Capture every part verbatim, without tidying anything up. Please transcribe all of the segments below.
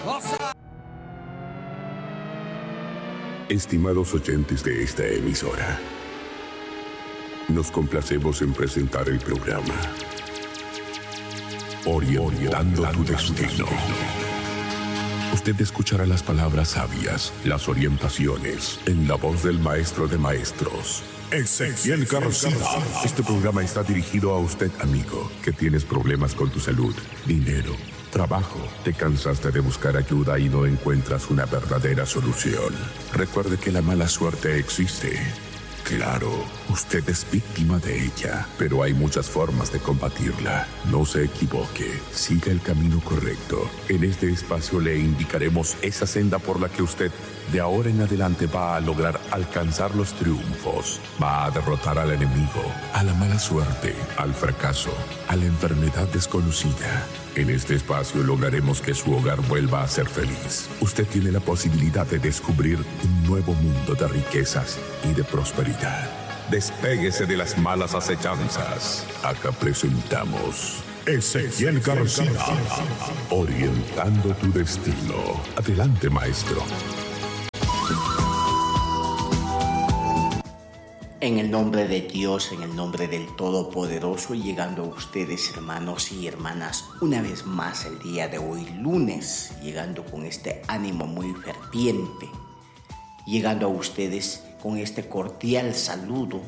Estimados oyentes de esta emisora, nos complacemos en presentar el programa Orientando tu Destino. Usted escuchará las palabras sabias, las orientaciones, en la voz del maestro de maestros, Ezequiel García. Este programa está dirigido a usted, amigo, que tienes problemas con tu salud, dinero, trabajo. Te cansaste de buscar ayuda y no encuentras una verdadera solución. Recuerde que la mala suerte existe. Claro, usted es víctima de ella, pero hay muchas formas de combatirla. No se equivoque, siga el camino correcto. En este espacio le indicaremos esa senda por la que usted de ahora en adelante va a lograr alcanzar los triunfos. Va a derrotar al enemigo, a la mala suerte, al fracaso, a la enfermedad desconocida. En este espacio lograremos que su hogar vuelva a ser feliz. Usted tiene la posibilidad de descubrir un nuevo mundo de riquezas y de prosperidad. Despéguese de las malas acechanzas. Acá presentamos Ezequiel García, orientando tu destino. Adelante, maestro. En el nombre de Dios, en el nombre del Todopoderoso, llegando a ustedes, hermanos y hermanas, una vez más el día de hoy, lunes, llegando con este ánimo muy ferviente, llegando a ustedes con este cordial saludo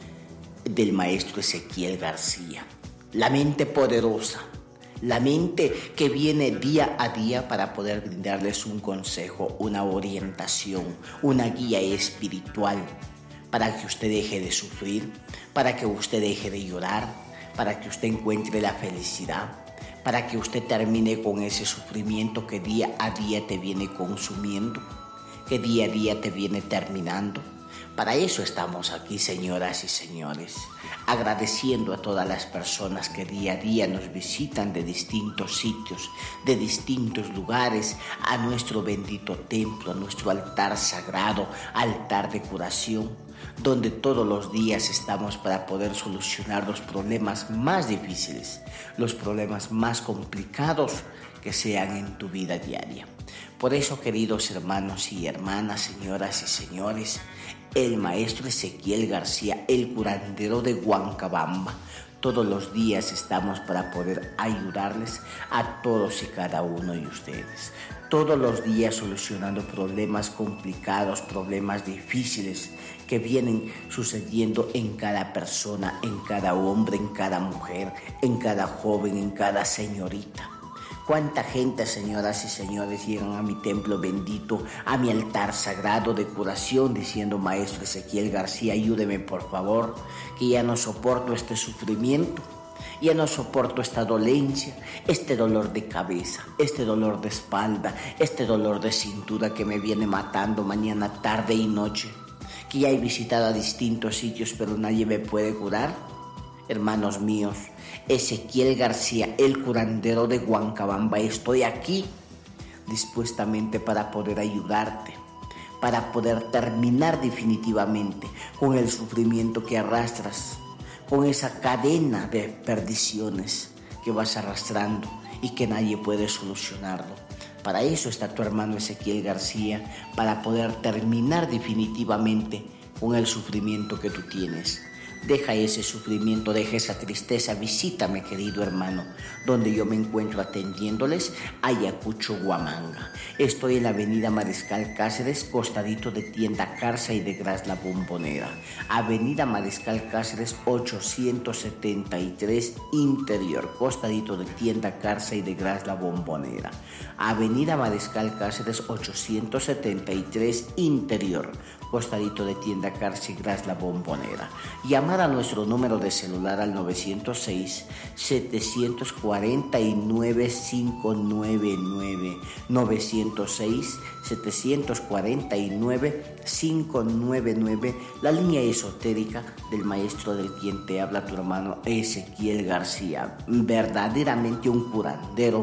del maestro Ezequiel García. La mente poderosa, la mente que viene día a día para poder brindarles un consejo, una orientación, una guía espiritual, para que usted deje de sufrir, para que usted deje de llorar, para que usted encuentre la felicidad, para que usted termine con ese sufrimiento que día a día te viene consumiendo, que día a día te viene terminando. Para eso estamos aquí, señoras y señores, agradeciendo a todas las personas que día a día nos visitan de distintos sitios, de distintos lugares, a nuestro bendito templo, a nuestro altar sagrado, altar de curación, donde todos los días estamos para poder solucionar los problemas más difíciles, los problemas más complicados que sean en tu vida diaria. Por eso, queridos hermanos y hermanas, señoras y señores, el maestro Ezequiel García, el curandero de Huancabamba, todos los días estamos para poder ayudarles a todos y cada uno de ustedes. Todos los días solucionando problemas complicados, problemas difíciles que vienen sucediendo en cada persona, en cada hombre, en cada mujer, en cada joven, en cada señorita. Cuánta gente, señoras y señores, llegan a mi templo bendito, a mi altar sagrado de curación, diciendo: maestro Ezequiel García, ayúdeme por favor, que ya no soporto este sufrimiento, ya no soporto esta dolencia, este dolor de cabeza, este dolor de espalda, este dolor de cintura que me viene matando mañana, tarde y noche, que ya he visitado a distintos sitios pero nadie me puede curar. Hermanos míos, Ezequiel García, el curandero de Huancabamba, estoy aquí dispuestamente para poder ayudarte, para poder terminar definitivamente con el sufrimiento que arrastras, con esa cadena de perdiciones que vas arrastrando y que nadie puede solucionarlo. Para eso está tu hermano Ezequiel García, para poder terminar definitivamente con el sufrimiento que tú tienes. Deja ese sufrimiento, deja esa tristeza, visítame, querido hermano, donde yo me encuentro atendiéndoles, Ayacucho, Huamanga. Estoy en la avenida Mariscal Cáceres, costadito de Tienda Carza y de Gras La Bombonera. Avenida Mariscal Cáceres ochocientos setenta y tres Interior, costadito de Tienda Carza y de Gras La Bombonera. Avenida Mariscal Cáceres ochocientos setenta y tres Interior, costadito de Tienda Carza y Gras La Bombonera. Llamar a nuestro número de celular al nueve cero seis, siete cuatro nueve, cinco nueve nueve, nueve cero seis, siete cuatro nueve, cinco nueve nueve, la línea esotérica del maestro del quien te habla tu hermano Ezequiel García, verdaderamente un curandero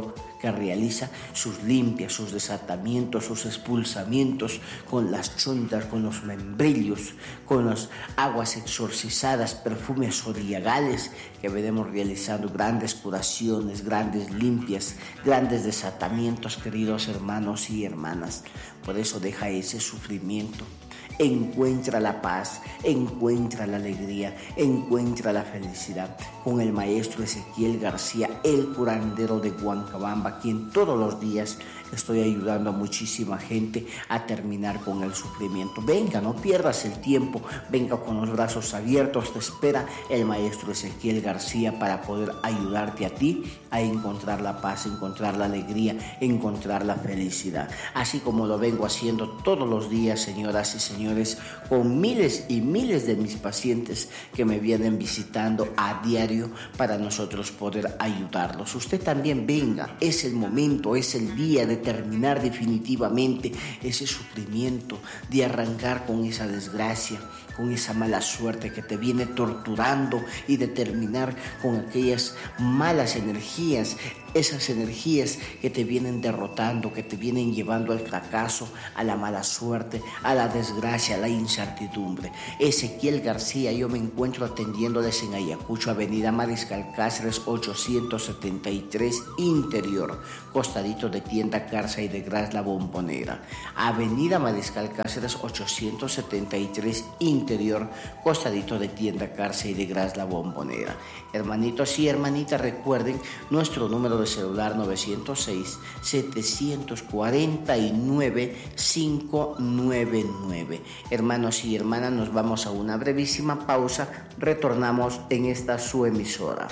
que realiza sus limpias, sus desatamientos, sus expulsamientos con las chontas, con los membrillos, con las aguas exorcizadas, perfumes zodiacales, que veremos realizando grandes curaciones, grandes limpias, grandes desatamientos, queridos hermanos y hermanas. Por eso deja ese sufrimiento. Encuentra la paz, encuentra la alegría, encuentra la felicidad con el maestro Ezequiel García, el curandero de Huancabamba, quien todos los días estoy ayudando a muchísima gente a terminar con el sufrimiento. Venga, no pierdas el tiempo, venga con los brazos abiertos, te espera el maestro Ezequiel García para poder ayudarte a ti a encontrar la paz, encontrar la alegría, encontrar la felicidad. Así como lo vengo haciendo todos los días, señoras y señores, con miles y miles de mis pacientes que me vienen visitando a diario para nosotros poder ayudarlos. Usted también venga, es el momento, es el día de terminar definitivamente ese sufrimiento, de arrancar con esa desgracia, con esa mala suerte que te viene torturando y de terminar con aquellas malas energías, esas energías que te vienen derrotando, que te vienen llevando al fracaso, a la mala suerte, a la desgracia, a la incertidumbre. Ezequiel García, yo me encuentro atendiéndoles en Ayacucho, Avenida Mariscal Cáceres ochocientos setenta y tres Interior, costadito de Tienda Garza y de Gras La Bombonera. Avenida Mariscal Cáceres ochocientos setenta y tres Interior, costadito de Tienda Garza y de Gras La Bombonera. Hermanitos y hermanitas, recuerden nuestro número de celular nueve cero seis, siete cuatro nueve, cinco nueve nueve. Hermanos y hermanas, nos vamos a una brevísima pausa. Retornamos en esta su emisora.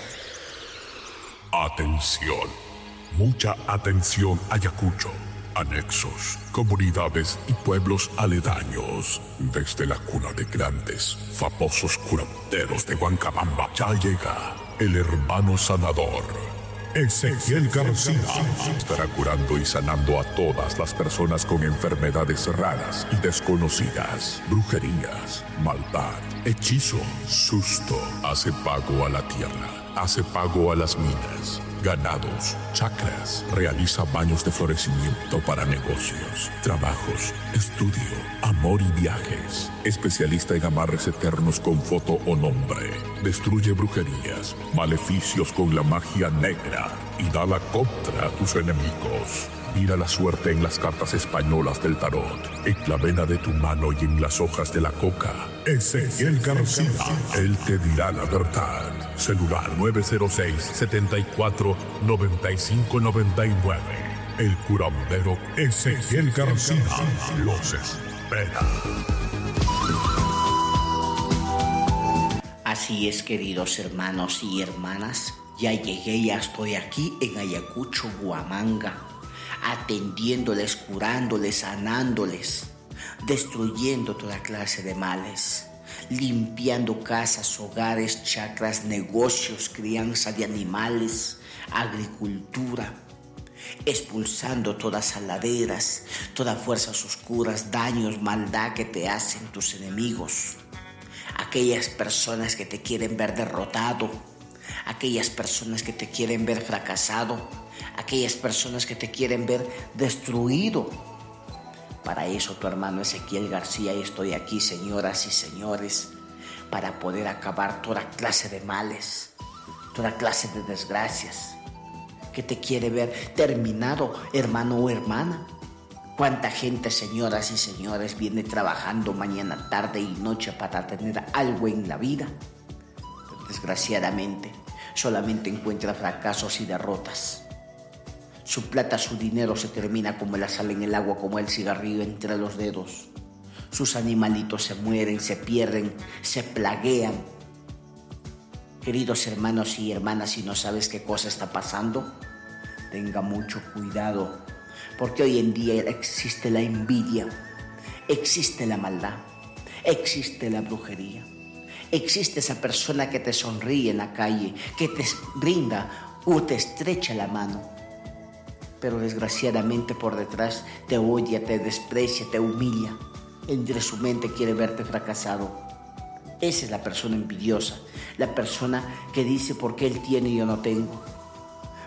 Atención, mucha atención, Ayacucho, anexos, comunidades y pueblos aledaños. Desde la cuna de grandes, famosos curanderos de Huancabamba ya llega el hermano sanador, Ezequiel García. Estará curando y sanando a todas las personas con enfermedades raras y desconocidas, brujerías, maldad, hechizo, susto. Hace pago a la tierra, hace pago a las minas, ganados, chakras. Realiza baños de florecimiento para negocios, trabajos, estudio, amor y viajes. Especialista en amarres eternos con foto o nombre. Destruye brujerías, maleficios con la magia negra y da la contra a tus enemigos. Mira la suerte en las cartas españolas del tarot, en la vena de tu mano y en las hojas de la coca. Ezequiel García, él te dirá la verdad. Celular nueve cero seis, siete cuatro, nueve cinco nueve nueve. El curandero Ezequiel García los espera. Así es, queridos hermanos y hermanas, ya llegué, ya estoy aquí en Ayacucho, Huamanga, atendiéndoles, curándoles, sanándoles, destruyendo toda clase de males, limpiando casas, hogares, chacras, negocios, crianza de animales, agricultura, expulsando todas saladeras, todas fuerzas oscuras, daños, maldad que te hacen tus enemigos, aquellas personas que te quieren ver derrotado, aquellas personas que te quieren ver fracasado, aquellas personas que te quieren ver destruido. Para eso tu hermano Ezequiel García y estoy aquí, señoras y señores, para poder acabar toda clase de males, toda clase de desgracias, que te quiere ver terminado, hermano o hermana. Cuánta gente, señoras y señores, viene trabajando mañana, tarde y noche para tener algo en la vida, pero desgraciadamente solamente encuentra fracasos y derrotas. Su plata, su dinero se termina como la sal en el agua, como el cigarrillo entre los dedos. Sus animalitos se mueren, se pierden, se plaguean. Queridos hermanos y hermanas, si no sabes qué cosa está pasando, tenga mucho cuidado, porque hoy en día existe la envidia, existe la maldad, existe la brujería, existe esa persona que te sonríe en la calle, que te brinda o te estrecha la mano, pero desgraciadamente por detrás te odia, te desprecia, te humilla. Entre su mente quiere verte fracasado. Esa es la persona envidiosa, la persona que dice: ¿por qué él tiene y yo no tengo?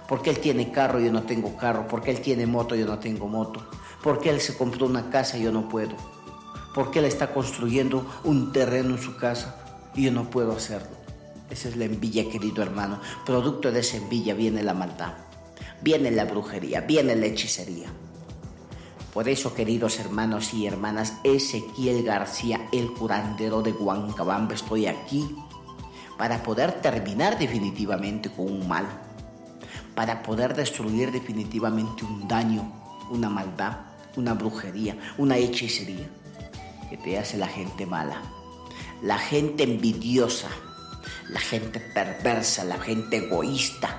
Porque él tiene carro, yo no tengo carro. Porque él tiene moto, yo no tengo moto. Porque él se compró una casa, yo no puedo. Porque él está construyendo un terreno en su casa y yo no puedo hacerlo. Esa es la envidia, querido hermano. Producto de esa envidia viene la maldad, viene la brujería, viene la hechicería. Por eso, queridos hermanos y hermanas, Ezequiel García, el curandero de Huancabamba, estoy aquí para poder terminar definitivamente con un mal, para poder destruir definitivamente un daño, una maldad, una brujería, una hechicería que te hace la gente mala, la gente envidiosa, la gente perversa, la gente egoísta,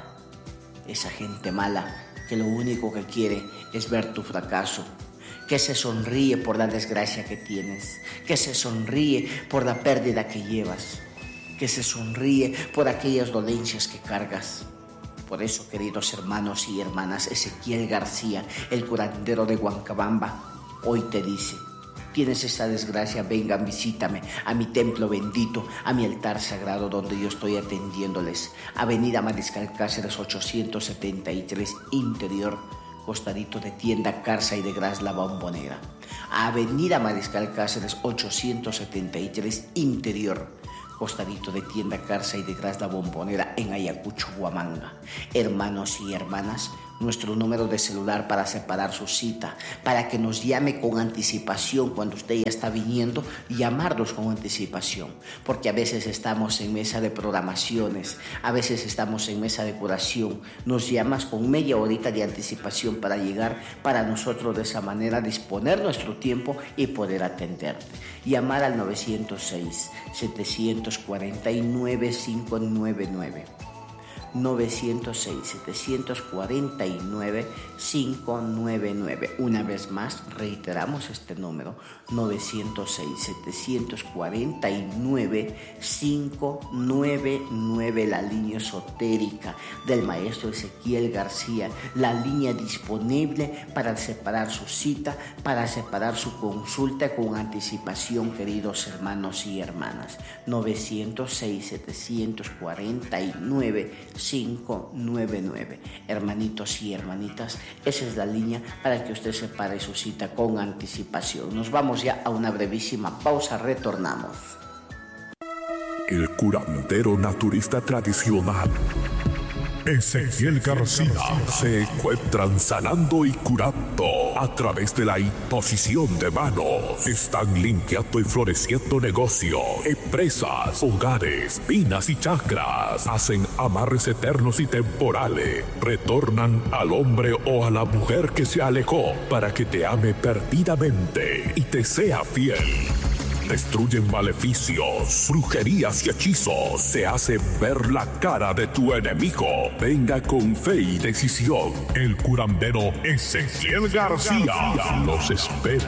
esa gente mala que lo único que quiere es ver tu fracaso, que se sonríe por la desgracia que tienes, que se sonríe por la pérdida que llevas, que se sonríe por aquellas dolencias que cargas. Por eso, queridos hermanos y hermanas, Ezequiel García, el curandero de Huancabamba, hoy te dice: tienes esta desgracia, vengan, visítame a mi templo bendito, a mi altar sagrado donde yo estoy atendiéndoles. Avenida Mariscal Cáceres ochocientos setenta y tres, interior, costadito de tienda Carsa y de Gras La Bombonera. Avenida Mariscal Cáceres ochocientos setenta y tres, interior, costadito de tienda Carsa y de Gras La Bombonera, en Ayacucho, Huamanga. Hermanos y hermanas, nuestro número de celular para separar su cita, para que nos llame con anticipación cuando usted ya está viniendo, llamarnos con anticipación, porque a veces estamos en mesa de programaciones, a veces estamos en mesa de curación, nos llamas con media horita de anticipación para llegar, para nosotros de esa manera disponer nuestro tiempo y poder atenderte. Llamar al nueve cero seis, siete cuatro nueve, cinco nueve nueve. nueve cero seis, siete cuatro nueve, cinco nueve nueve. Una vez más, reiteramos este número: nueve cero seis, siete cuatro nueve, cinco nueve nueve, la línea esotérica del maestro Ezequiel García, la línea disponible para separar su cita, para separar su consulta con anticipación, queridos hermanos y hermanas. nueve cero seis, siete cuatro nueve, cinco nueve nueve. Hermanitos y hermanitas, esa es la línea para que usted separe su cita con anticipación. Nos vamos ya a una brevísima pausa, retornamos. El curandero naturista tradicional Ezequiel García se encuentran sanando y curando a través de la imposición de manos. Están limpiando y floreciendo negocios, empresas, hogares, vidas y chakras. Hacen amarres eternos y temporales. Retornan al hombre o a la mujer que se alejó para que te ame perdidamente y te sea fiel. Destruyen maleficios, brujerías y hechizos. Se hace ver la cara de tu enemigo. Venga con fe y decisión. El curandero Ezequiel García los espera.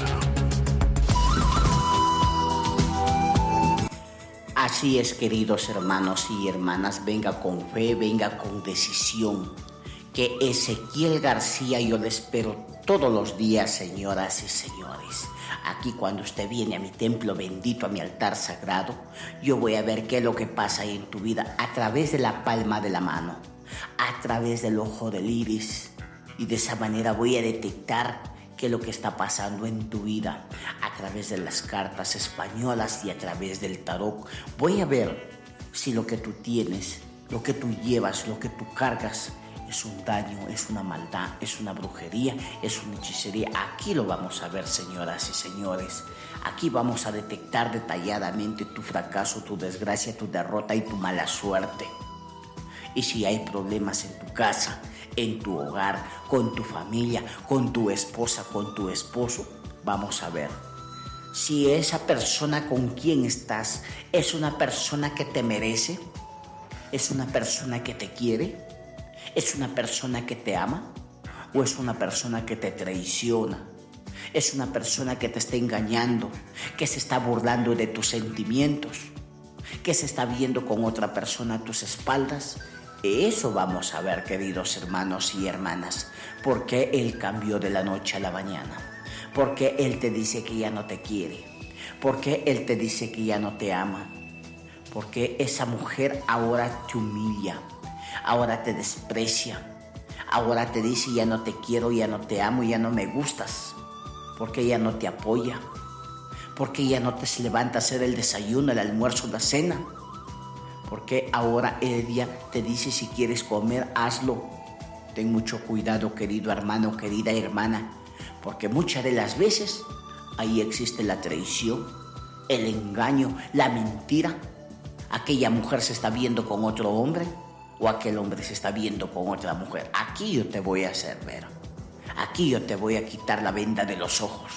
Así es, queridos hermanos y hermanas, venga con fe, venga con decisión. Que Ezequiel García yo le espero todos los días, señoras y señores. Aquí cuando usted viene a mi templo bendito, a mi altar sagrado, yo voy a ver qué es lo que pasa ahí en tu vida a través de la palma de la mano, a través del ojo del iris. Y de esa manera voy a detectar qué es lo que está pasando en tu vida a través de las cartas españolas y a través del tarot. Voy a ver si lo que tú tienes, lo que tú llevas, lo que tú cargas, es un daño, es una maldad, es una brujería, es una hechicería. Aquí lo vamos a ver, señoras y señores. Aquí vamos a detectar detalladamente tu fracaso, tu desgracia, tu derrota y tu mala suerte. Y si hay problemas en tu casa, en tu hogar, con tu familia, con tu esposa, con tu esposo, vamos a ver si esa persona con quien estás es una persona que te merece, es una persona que te quiere, ¿es una persona que te ama o es una persona que te traiciona? ¿Es una persona que te está engañando, que se está burlando de tus sentimientos, que se está viendo con otra persona a tus espaldas? Eso vamos a ver, queridos hermanos y hermanas. ¿Por qué él cambió de la noche a la mañana? ¿Por qué él te dice que ya no te quiere? ¿Por qué él te dice que ya no te ama? ¿Por qué esa mujer ahora te humilla? Ahora te desprecia, Ahora te dice, ya no te quiero, ya no te amo, ya no me gustas. Porque ella no te apoya. Porque ella no te levanta a hacer el desayuno, el almuerzo, la cena. Porque ahora ella te dice, si quieres comer, hazlo. Ten mucho cuidado, querido hermano, querida hermana. Porque muchas de las veces ahí existe la traición, el engaño, la mentira. Aquella mujer se está viendo con otro hombre o aquel hombre se está viendo con otra mujer. Aquí yo te voy a hacer ver. Aquí yo te voy a quitar la venda de los ojos.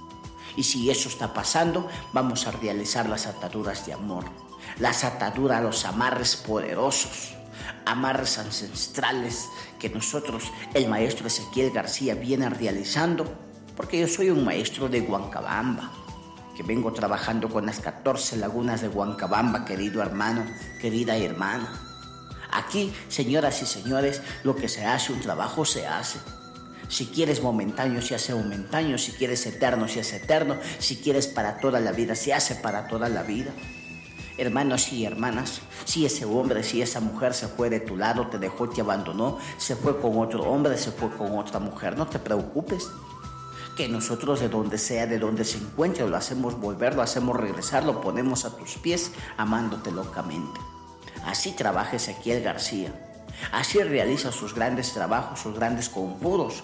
Y si eso está pasando, vamos a realizar las ataduras de amor. Las ataduras, los amarres poderosos. Amarres ancestrales que nosotros, el maestro Ezequiel García, viene realizando. Porque yo soy un maestro de Huancabamba, que vengo trabajando con las catorce lagunas de Huancabamba, querido hermano, querida hermana. Aquí, señoras y señores, lo que se hace, un trabajo se hace. Si quieres momentáneo, se hace momentáneo. Si quieres eterno, se hace eterno. Si quieres para toda la vida, se hace para toda la vida. Hermanos y hermanas, si ese hombre, si esa mujer se fue de tu lado, te dejó, te abandonó, se fue con otro hombre, se fue con otra mujer, no te preocupes. Que nosotros, de donde sea, de donde se encuentre, lo hacemos volver, lo hacemos regresar, lo ponemos a tus pies, amándote locamente. Así trabaja Ezequiel García. Así realiza sus grandes trabajos, sus grandes conjuros.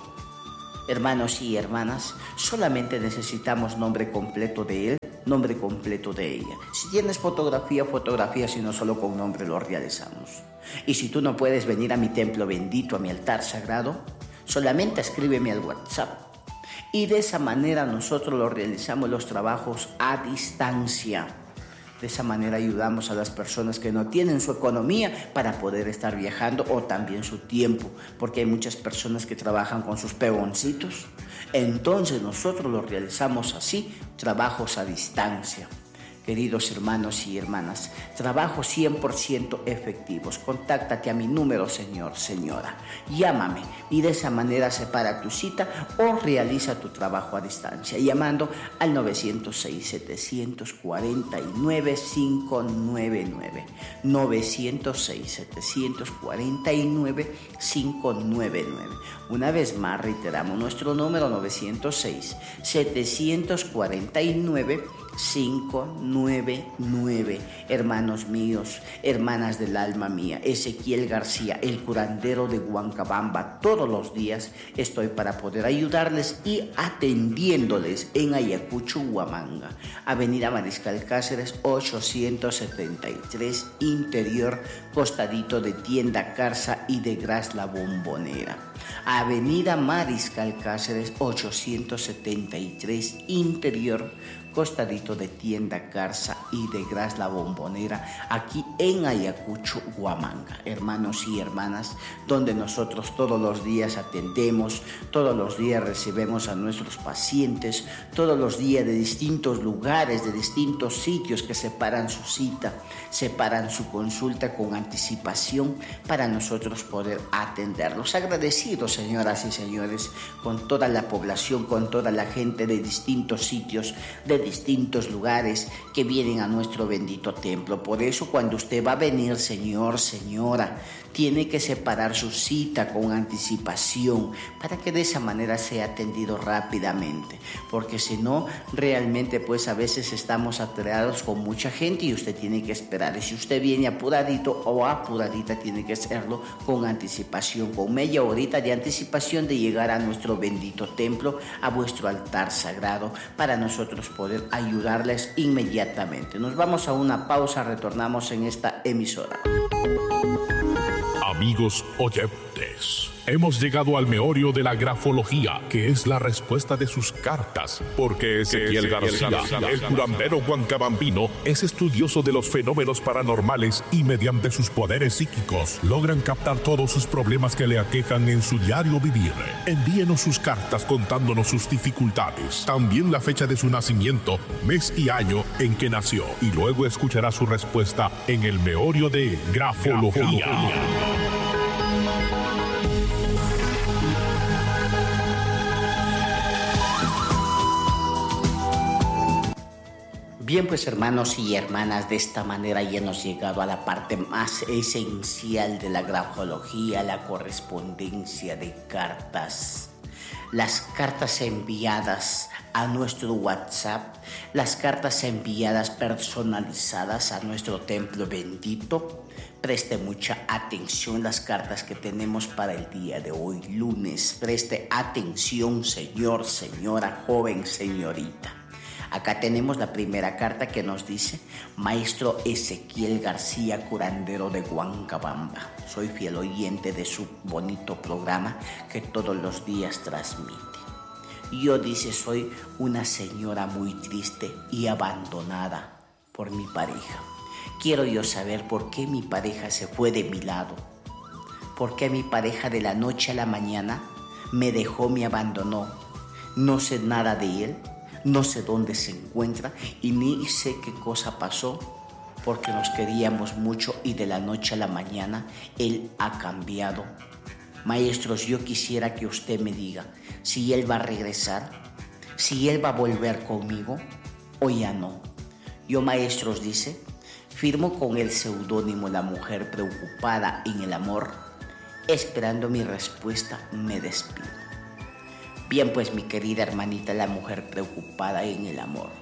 Hermanos y hermanas, solamente necesitamos nombre completo de él, nombre completo de ella. Si tienes fotografía, fotografía, si no, solo con nombre lo realizamos. Y si tú no puedes venir a mi templo bendito, a mi altar sagrado, solamente escríbeme al WhatsApp. Y de esa manera nosotros lo realizamos los trabajos a distancia. De esa manera ayudamos a las personas que no tienen su economía para poder estar viajando o también su tiempo, porque hay muchas personas que trabajan con sus peoncitos. Entonces nosotros lo realizamos así, trabajos a distancia. Queridos hermanos y hermanas, trabajos cien por ciento efectivos. Contáctate a mi número, señor, señora. Llámame y de esa manera separa tu cita o realiza tu trabajo a distancia llamando al nueve cero seis, siete cuatro nueve, cinco nueve nueve. nueve cero seis, siete cuatro nueve, cinco nueve nueve. Una vez más reiteramos nuestro número nueve cero seis, siete cuatro nueve, cinco nueve nueve. Hermanos míos, hermanas del alma mía, Ezequiel García, el curandero de Huancabamba, todos los días estoy para poder ayudarles y atendiéndoles en Ayacucho, Huamanga, Avenida Mariscal Cáceres ochocientos setenta y tres, interior, costadito de Tienda Carsa y de Gras La Bombonera. Avenida Mariscal Cáceres ochocientos setenta y tres, interior, costadito de Tienda Carsa y de Gras La Bombonera, aquí en Ayacucho, Huamanga. Hermanos y hermanas, donde nosotros todos los días atendemos, todos los días recibimos a nuestros pacientes, todos los días de distintos lugares, de distintos sitios que separan su cita, separan su consulta con anticipación para nosotros poder atenderlos. Agradecidos, señoras y señores, con toda la población, con toda la gente de distintos sitios, de distintos lugares que vienen a nuestro bendito templo. Por eso, cuando usted va a venir, señor, señora, tiene que separar su cita con anticipación para que de esa manera sea atendido rápidamente, porque si no, realmente pues a veces estamos atreados con mucha gente y usted tiene que esperar. Y si usted viene apuradito o apuradita, tiene que hacerlo con anticipación, con media horita de anticipación de llegar a nuestro bendito templo, a vuestro altar sagrado, para nosotros poder ayudarles inmediatamente. Nos vamos a una pausa, retornamos en esta emisora. Amigos oyentes, hemos llegado al meollo de la grafología, que es la respuesta de sus cartas, porque Ezequiel García, el curandero huancabambino, es estudioso de los fenómenos paranormales y mediante sus poderes psíquicos logran captar todos sus problemas que le aquejan en su diario vivir. Envíenos sus cartas contándonos sus dificultades, también la fecha de su nacimiento, mes y año en que nació, y luego escuchará su respuesta en el meollo de grafología. grafología. Bien, pues hermanos y hermanas, de esta manera ya hemos llegado a la parte más esencial de la grafología, la correspondencia de cartas. Las cartas enviadas a nuestro WhatsApp, las cartas enviadas personalizadas a nuestro templo bendito. Preste mucha atención las cartas que tenemos para el día de hoy, lunes. Preste atención, señor, señora, joven, señorita. Acá tenemos la primera carta que nos dice: Maestro Ezequiel García, curandero de Huancabamba. Soy fiel oyente de su bonito programa que todos los días transmite. Yo, dice, soy una señora muy triste y abandonada por mi pareja. Quiero yo saber por qué mi pareja se fue de mi lado. ¿Por qué mi pareja de la noche a la mañana me dejó, me abandonó? No sé nada de él. No sé dónde se encuentra y ni sé qué cosa pasó, porque nos queríamos mucho y de la noche a la mañana él ha cambiado. Maestros, yo quisiera que usted me diga si él va a regresar, si él va a volver conmigo o ya no. Yo, maestros, dice, firmo con el seudónimo La Mujer Preocupada en el Amor. Esperando mi respuesta, me despido. Bien, pues mi querida hermanita, la mujer preocupada en el amor.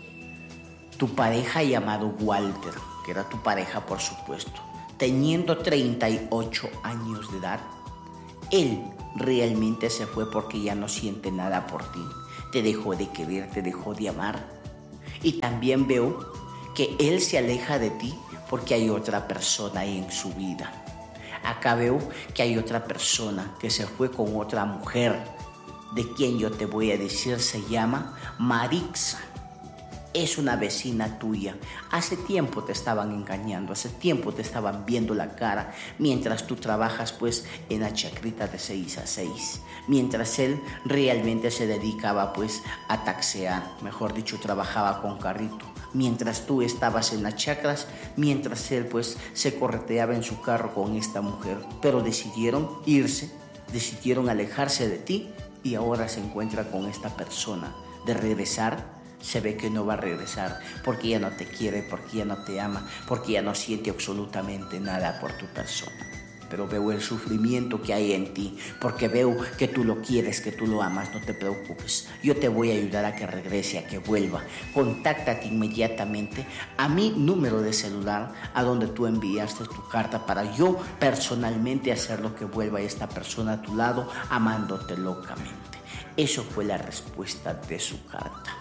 Tu pareja llamado Walter, que era tu pareja por supuesto, teniendo treinta y ocho años de edad, él realmente se fue porque ya no siente nada por ti. Te dejó de querer, te dejó de amar. Y también veo que él se aleja de ti porque hay otra persona en su vida. Acá veo que hay otra persona que se fue con otra mujer, de quien yo te voy a decir se llama Marixa. Es una vecina tuya. Hace tiempo te estaban engañando, hace tiempo te estaban viendo la cara, mientras tú trabajas pues en la chacrita de seis a seis. Mientras él realmente se dedicaba pues a taxear, mejor dicho, trabajaba con carrito. Mientras tú estabas en las chacras, mientras él pues se correteaba en su carro con esta mujer. Pero decidieron irse, decidieron alejarse de ti. Y ahora se encuentra con esta persona. De regresar, se ve que no va a regresar porque ya no te quiere, porque ya no te ama, porque ya no siente absolutamente nada por tu persona. Pero veo el sufrimiento que hay en ti, porque veo que tú lo quieres, que tú lo amas. No te preocupes, yo te voy a ayudar a que regrese, a que vuelva. Contáctate inmediatamente a mi número de celular, a donde tú enviaste tu carta, para yo personalmente hacer lo que vuelva esta persona a tu lado, amándote locamente. Eso fue la respuesta de su carta.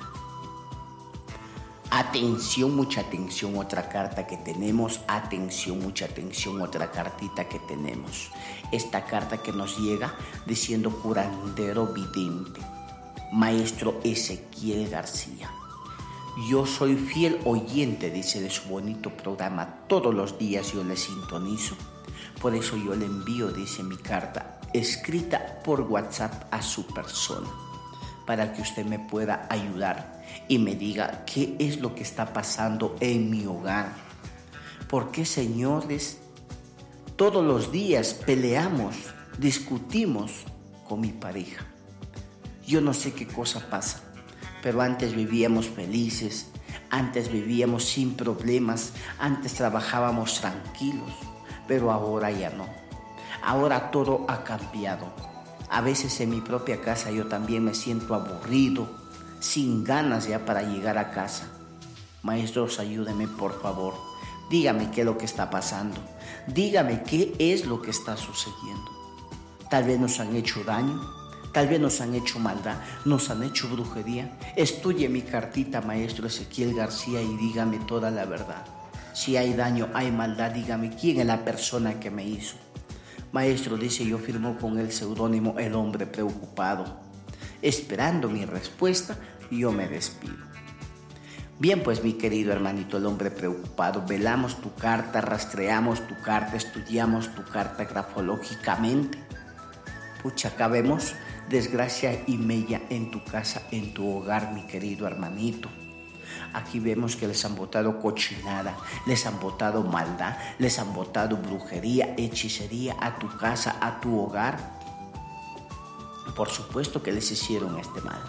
Atención, mucha atención, otra carta que tenemos. Atención, mucha atención, otra cartita que tenemos. Esta carta que nos llega diciendo: curandero vidente, Maestro Ezequiel García. Yo soy fiel oyente, dice, de su bonito programa. Todos los días yo le sintonizo. Por eso yo le envío, dice, mi carta escrita por WhatsApp a su persona, para que usted me pueda ayudar y me diga qué es lo que está pasando en mi hogar. ¿Por qué, señores, todos los días peleamos, discutimos con mi pareja? Yo no sé qué cosa pasa, pero antes vivíamos felices, antes vivíamos sin problemas, antes trabajábamos tranquilos, pero ahora ya no. Ahora todo ha cambiado. A veces en mi propia casa yo también me siento aburrido, sin ganas ya para llegar a casa. Maestros, ayúdenme por favor. Dígame qué es lo que está pasando. Dígame qué es lo que está sucediendo. Tal vez nos han hecho daño, tal vez nos han hecho maldad, nos han hecho brujería. Estudie mi cartita, Maestro Ezequiel García, y dígame toda la verdad. Si hay daño, hay maldad, dígame quién es la persona que me hizo. Maestro, dice, yo firmo con el seudónimo El Hombre Preocupado. Esperando mi respuesta, yo me despido. Bien, pues mi querido hermanito, el hombre preocupado, velamos tu carta, rastreamos tu carta, estudiamos tu carta grafológicamente. Pucha, acá vemos desgracia y mella en tu casa, en tu hogar, mi querido hermanito. Aquí vemos que les han botado cochinada, les han botado maldad, les han botado brujería, hechicería a tu casa, a tu hogar. Por supuesto que les hicieron este mal.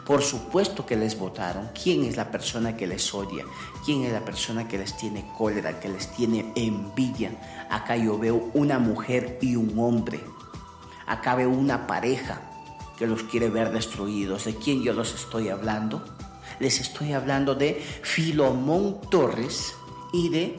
Por supuesto que les votaron. ¿Quién es la persona que les odia? ¿Quién es la persona que les tiene cólera, que les tiene envidia? Acá yo veo una mujer y un hombre. Acá veo una pareja que los quiere ver destruidos. ¿De quién yo los estoy hablando? Les estoy hablando de Filomón Torres y de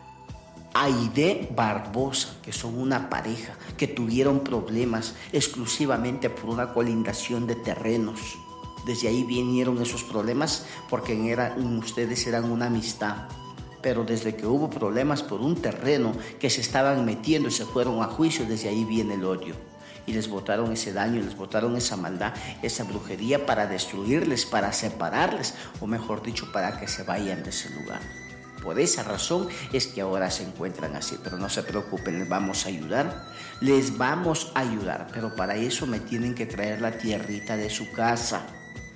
Aide Barbosa, que son una pareja que tuvieron problemas exclusivamente por una colindación de terrenos. Desde ahí vinieron esos problemas porque eran, ustedes eran una amistad. Pero desde que hubo problemas por un terreno que se estaban metiendo y se fueron a juicio, desde ahí viene el odio. Y les botaron ese daño, les botaron esa maldad, esa brujería para destruirles, para separarles, o mejor dicho, para que se vayan de ese lugar. Por esa razón es que ahora se encuentran así, pero no se preocupen, les vamos a ayudar, les vamos a ayudar, pero para eso me tienen que traer la tierrita de su casa.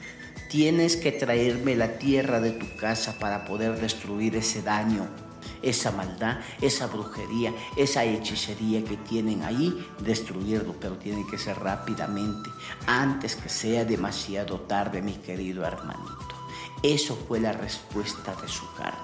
Tienes que traerme la tierra de tu casa para poder destruir ese daño, esa maldad, esa brujería, esa hechicería que tienen ahí, destruirlo, pero tiene que ser rápidamente, antes que sea demasiado tarde, mi querido hermanito. Eso fue la respuesta de su carta.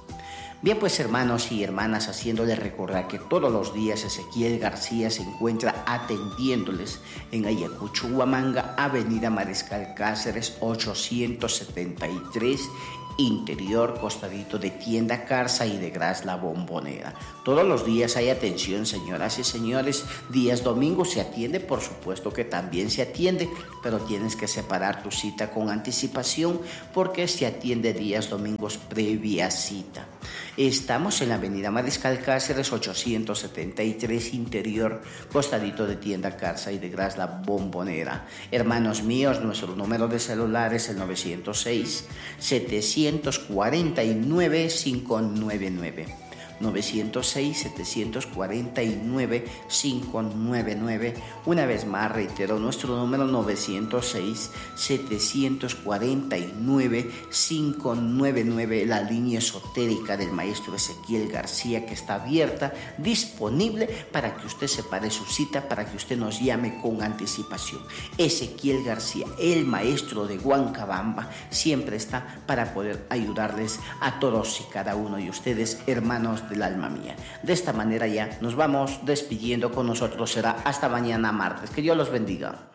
Bien, pues hermanos y hermanas, haciéndoles recordar que todos los días Ezequiel García se encuentra atendiéndoles en Ayacucho, Huamanga, Avenida Mariscal Cáceres ochocientos setenta y tres, interior, costadito de Tienda Carza y de Gras La Bombonera. Todos los días hay atención, señoras y señores. Días domingos se atiende, por supuesto que también se atiende, pero tienes que separar tu cita con anticipación porque se atiende días domingos previa cita. Estamos en la Avenida Mariscal Cáceres ochocientos setenta y tres, interior, costadito de Tienda Carza y de Gras La Bombonera. Hermanos míos, nuestro número de celular es el nueve cero seis, setecientos cuarenta y nueve, quinientos noventa y nueve. nueve cero seis, setecientos cuarenta y nueve, quinientos noventa y nueve. Una vez más reitero nuestro número nueve cero seis, setecientos cuarenta y nueve, quinientos noventa y nueve, la línea esotérica del maestro Ezequiel García, que está abierta, disponible para que usted separe su cita, para que usted nos llame con anticipación. Ezequiel García, el maestro de Huancabamba, siempre está para poder ayudarles a todos y cada uno de ustedes, hermanos del alma mía. De esta manera ya nos vamos despidiendo. Con nosotros será hasta mañana martes. Que Dios los bendiga.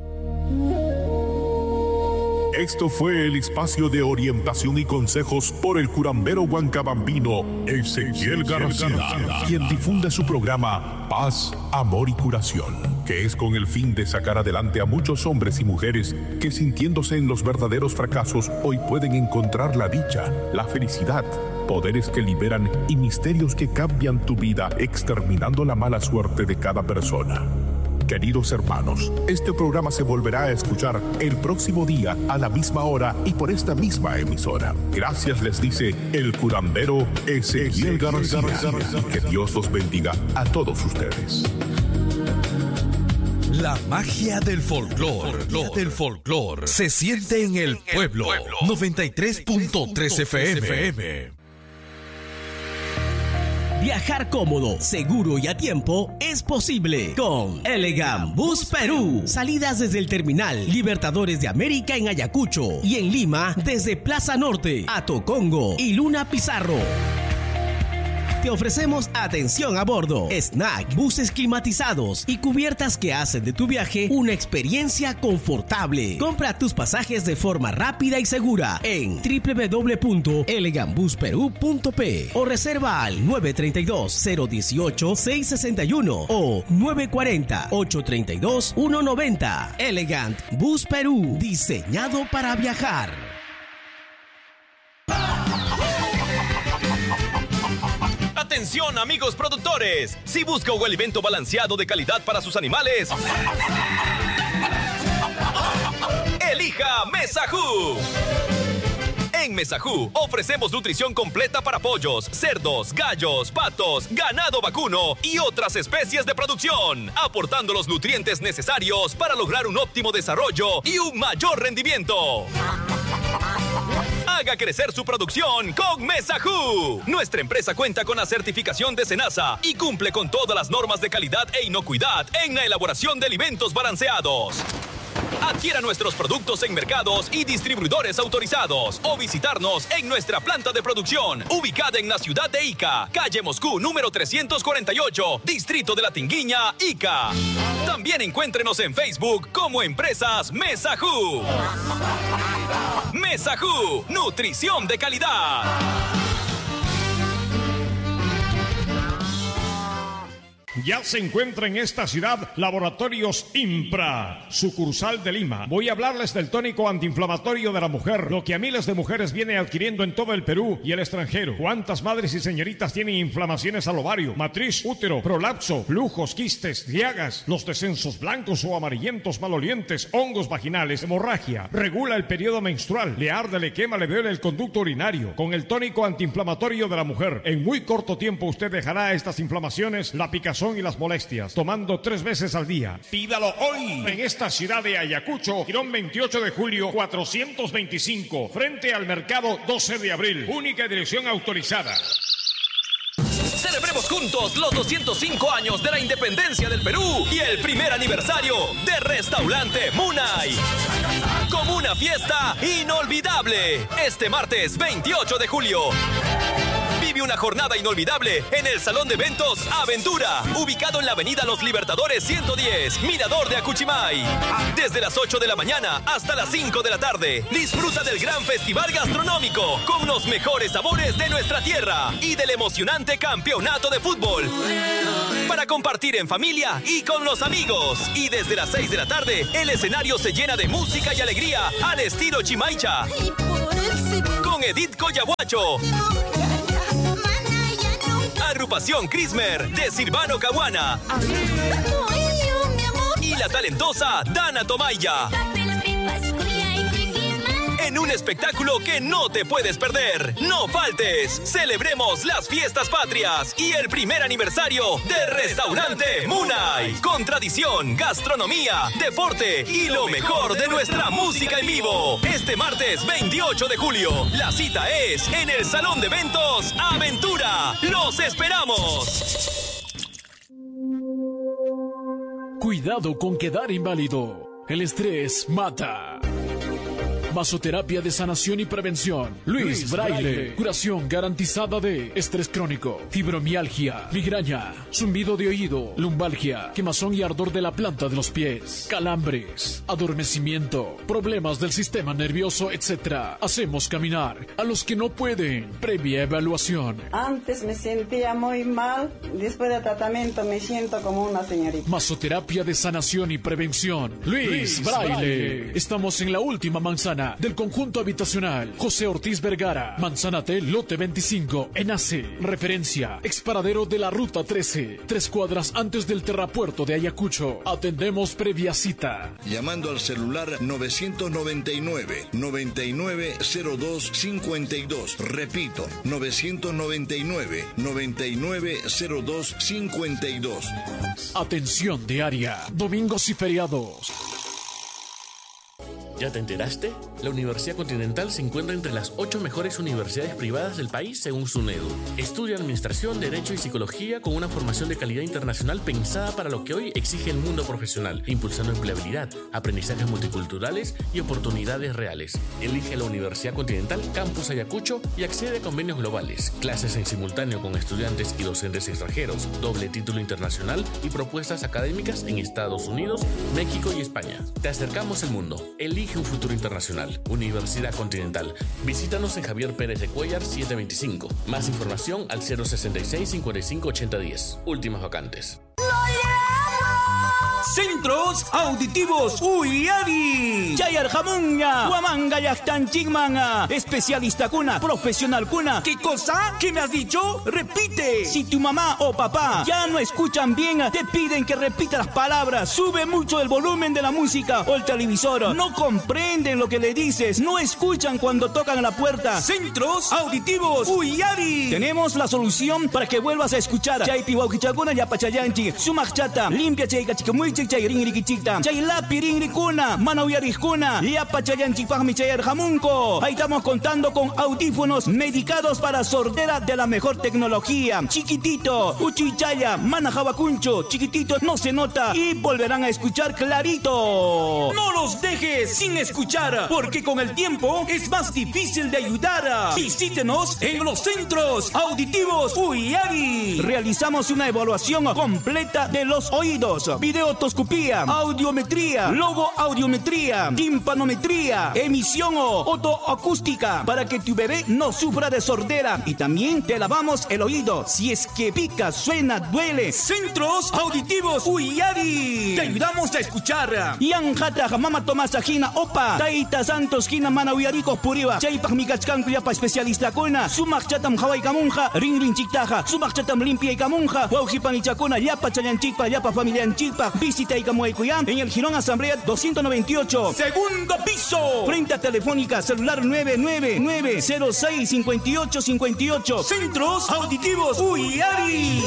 Esto fue el espacio de orientación y consejos por el curandero huancabambino Ezequiel García, quien difunde su programa Paz, Amor y Curación, que es con el fin de sacar adelante a muchos hombres y mujeres que, sintiéndose en los verdaderos fracasos, hoy pueden encontrar la dicha, la felicidad, poderes que liberan y misterios que cambian tu vida, exterminando la mala suerte de cada persona. Queridos hermanos, este programa se volverá a escuchar el próximo día a la misma hora y por esta misma emisora. Gracias les dice el curandero Ezequiel García. Que Dios los bendiga a todos ustedes. La magia del folclore, del folclore se siente en el pueblo. noventa y tres punto tres F M. Viajar cómodo, seguro y a tiempo es posible con Elegant Bus Perú. Salidas desde el terminal Libertadores de América en Ayacucho y en Lima desde Plaza Norte a Tocongo y Luna Pizarro. Te ofrecemos atención a bordo, snack, buses climatizados y cubiertas que hacen de tu viaje una experiencia confortable. Compra tus pasajes de forma rápida y segura en doble u doble u doble u punto elegant bus perú punto pe o reserva al nueve tres dos, cero uno ocho, seis seis uno o nueve cuatro cero, ocho tres dos, uno nueve cero. Elegant Bus Perú, diseñado para viajar. Atención amigos productores, si busca un alimento balanceado de calidad para sus animales, elija Mesajú. En Mesajú ofrecemos nutrición completa para pollos, cerdos, gallos, patos, ganado vacuno y otras especies de producción, aportando los nutrientes necesarios para lograr un óptimo desarrollo y un mayor rendimiento. Haga crecer su producción con Mesajú. Nuestra empresa cuenta con la certificación de SENASA y cumple con todas las normas de calidad e inocuidad en la elaboración de alimentos balanceados. Adquiera nuestros productos en mercados y distribuidores autorizados o visitarnos en nuestra planta de producción, ubicada en la ciudad de Ica, calle Moscú número trescientos cuarenta y ocho, distrito de la Tinguiña, Ica. También encuéntrenos en Facebook como Empresas Mesajú. Mesajú, nutrición de calidad. Ya se encuentra en esta ciudad Laboratorios Impra, sucursal de Lima. Voy a hablarles del tónico antiinflamatorio de la mujer, lo que a miles de mujeres viene adquiriendo en todo el Perú y el extranjero. ¿Cuántas madres y señoritas tienen inflamaciones al ovario, matriz, útero, prolapso, flujos, quistes, llagas, los descensos blancos o amarillentos malolientes, hongos vaginales, hemorragia? Regula el periodo menstrual, le arde, le quema, le duele el conducto urinario. Con el tónico antiinflamatorio de la mujer, en muy corto tiempo usted dejará estas inflamaciones, la picazón y las molestias, tomando tres veces al día. Pídalo hoy en esta ciudad de Ayacucho, Girón veintiocho de julio, cuatrocientos veinticinco, frente al mercado doce de abril. Única dirección autorizada. Celebremos juntos los doscientos cinco años de la independencia del Perú y el primer aniversario de Restaurante Munay, como una fiesta inolvidable. Este martes veintiocho de julio. Vive una jornada inolvidable en el Salón de Eventos Aventura, ubicado en la avenida Los Libertadores ciento diez, Mirador de Acuchimay. Desde las ocho de la mañana hasta las cinco de la tarde, disfruta del gran festival gastronómico con los mejores sabores de nuestra tierra y del emocionante campeonato de fútbol para compartir en familia y con los amigos. Y desde las seis de la tarde, el escenario se llena de música y alegría al estilo Chimaicha con Edith Coyahuacho, agrupación Crismer de Silvano Caguana y la talentosa Dana Tomaya, en un espectáculo que no te puedes perder. No faltes, celebremos las fiestas patrias y el primer aniversario del Restaurante Munay, con tradición, gastronomía, deporte y lo mejor de nuestra música en vivo. Este martes veintiocho de julio, la cita es en el Salón de Eventos Aventura. ¡Los esperamos! Cuidado con quedar inválido. El estrés mata. Masoterapia de sanación y prevención. Luis, Luis Braille. Braille. Curación garantizada de estrés crónico, fibromialgia, migraña, zumbido de oído, lumbalgia, quemazón y ardor de la planta de los pies, calambres, adormecimiento, problemas del sistema nervioso, etcétera. Hacemos caminar a los que no pueden. Previa evaluación. Antes me sentía muy mal. Después del tratamiento me siento como una señorita. Masoterapia de sanación y prevención. Luis, Luis Braille. Braille. Estamos en la última manzana del conjunto habitacional José Ortiz Vergara, Manzana T, lote veinticinco, Enace. Referencia, exparadero de la ruta trece, tres cuadras antes del terrapuerto de Ayacucho. Atendemos previa cita. Llamando al celular novecientos noventa y nueve, noventa y nueve cero dos cincuenta y dos. Repito, novecientos noventa y nueve, noventa y nueve cero dos cincuenta y dos. Atención diaria, domingos y feriados. ¿Ya te enteraste? La Universidad Continental se encuentra entre las ocho mejores universidades privadas del país según SUNEDU. Estudia Administración, Derecho y Psicología con una formación de calidad internacional pensada para lo que hoy exige el mundo profesional, impulsando empleabilidad, aprendizajes multiculturales y oportunidades reales. Elige la Universidad Continental Campus Ayacucho y accede a convenios globales, clases en simultáneo con estudiantes y docentes extranjeros, doble título internacional y propuestas académicas en Estados Unidos, México y España. Te acercamos al mundo. Elige un futuro internacional. Universidad Continental. Visítanos en Javier Pérez de Cuellar setecientos veinticinco. Más información al cero sesenta y seis, cincuenta y cinco, ochenta diez. Últimas vacantes. Centros Auditivos Uyari. Chayar Jamunga. Huamanga Yachtan Chigmanga. Especialista cuna. Profesional cuna. ¿Qué cosa? ¿Qué me has dicho? Repite. Si tu mamá o papá ya no escuchan bien, te piden que repita las palabras. Sube mucho el volumen de la música o el televisor. No comprenden lo que le dices. No escuchan cuando tocan la puerta. Centros Auditivos Uyari. Tenemos la solución para que vuelvas a escuchar. Chaypi Waukichaguna Yapachayanchi. Sumachata. Limpia Chayka Chicamuy. Wichik chay rinrikichikta. Chay lapi rinrikuna, manauyarijkuna, yapa chayanchikpajmi chayar jamunko. Ahí estamos contando con audífonos medicados para sordera de la mejor tecnología. Chiquitito, uchichaya, manajabacuncho, chiquitito, no se nota y volverán a escuchar clarito. No los dejes sin escuchar, porque con el tiempo es más difícil de ayudar. Visítenos en los centros auditivos Uyari. Realizamos una evaluación completa de los oídos, videotoscopía, audiometría, logoaudiometría, timpanometría, emisión o otoacústica para que tu bebé no sufra de sordera, y también te lavamos el oído si es que pica, suena, duele. Centros auditivos Uyari. Te ayudamos a escuchar. Yanjata mama tomasajina opa. Taita santos kina mana uyarikos puriwa. Chaypaj mikachkanku yapa especialista kuna. Sumak chatam hawai kamunja. Ring ring chiktaja. Sumak chatam limpia y kamunja. Waujipan y chakuna. Yapa chayanchikpa. Yapa familianchikpa. Visita y kamuaykuyan. En el Girón Asamblea doscientos noventa y ocho. Segundo piso. Frente a Telefónica celular nueve nueve nueve cero seis cinco ocho cinco ocho. Centros auditivos Uyari.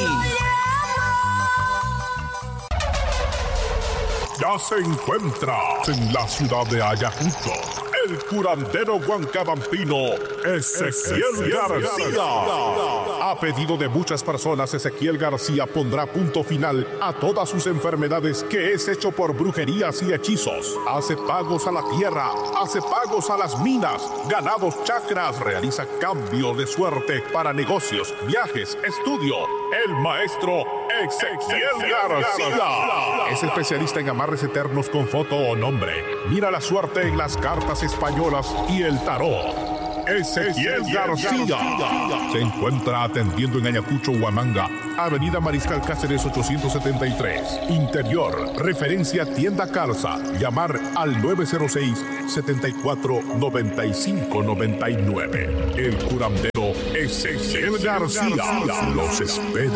Ya se encuentra en la ciudad de Ayacucho el curandero huancabambino Ezequiel García. A pedido de muchas personas, Ezequiel García pondrá punto final a todas sus enfermedades, que es hecho por brujerías y hechizos. Hace pagos a la tierra, hace pagos a las minas, ganados chakras, realiza cambio de suerte para negocios, viajes, estudio. El maestro Ezequiel García es especialista en amarres eternos con foto o nombre. Mira la suerte en las cartas españolas y el tarot. Ezequiel García se encuentra atendiendo en Ayacucho, Huamanga, Avenida Mariscal Cáceres ochocientos setenta y tres. Interior, referencia Tienda Calza. Llamar al nueve cero seis, siete cuatro, nueve cinco nueve nueve. El curandero Ezequiel García los espera.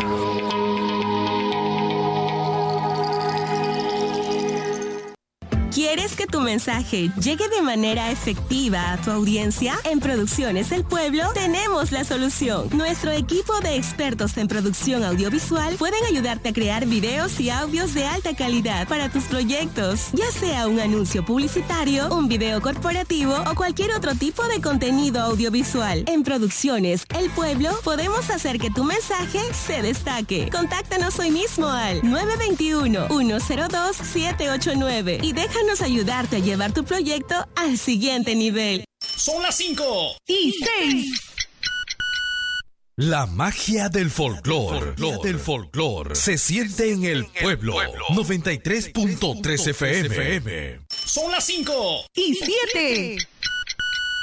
¿Quieres que tu mensaje llegue de manera efectiva a tu audiencia? En Producciones El Pueblo tenemos la solución. Nuestro equipo de expertos en producción audiovisual pueden ayudarte a crear videos y audios de alta calidad para tus proyectos, ya sea un anuncio publicitario, un video corporativo o cualquier otro tipo de contenido audiovisual. En Producciones El Pueblo podemos hacer que tu mensaje se destaque. Contáctanos hoy mismo al nueve dos uno, uno cero dos, siete ocho nueve y déjanos ayudarte a llevar tu proyecto al siguiente nivel. Son las cinco y seis. La magia del folclor, del folclor se siente en el pueblo. noventa y tres punto tres F M. Son las cinco y siete.